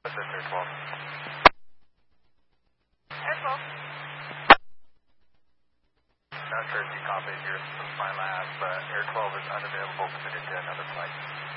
This is Air 12. Air 12. Not sure if you copied yours from my last, but Air 12 is unavailable, committed to another flight.